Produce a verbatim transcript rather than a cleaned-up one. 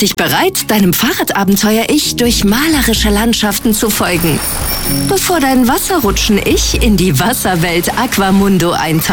dich bereit, deinem Fahrradabenteuer-Ich durch malerische Landschaften zu folgen, bevor dein Wasserrutschen-Ich in die Wasserwelt Aquamundo eintaucht.